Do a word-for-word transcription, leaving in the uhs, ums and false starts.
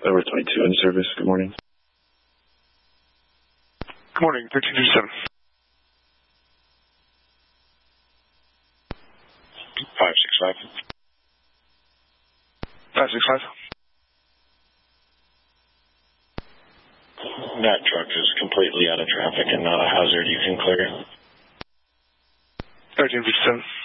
Over twenty-two in service. Good morning. Good morning, thirteen fifty-seven. five six five. five six five. That truck is completely out of traffic and not a hazard. You can clear it. thirteen fifty-seven.